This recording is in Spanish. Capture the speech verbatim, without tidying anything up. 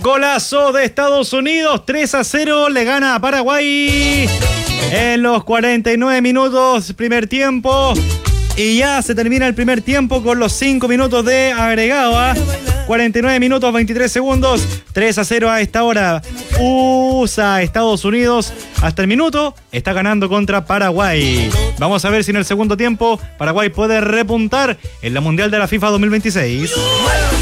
Golazo de Estados Unidos, tres a cero, le gana a Paraguay en los cuarenta y nueve minutos, primer tiempo. Y ya se termina el primer tiempo con los cinco minutos de agregado. ¿eh? cuarenta y nueve minutos, veintitrés segundos, tres a cero a esta hora. U S A, Estados Unidos, hasta el minuto, está ganando contra Paraguay. Vamos a ver si en el segundo tiempo Paraguay puede repuntar en la Mundial de la FIFA dos mil veintiséis.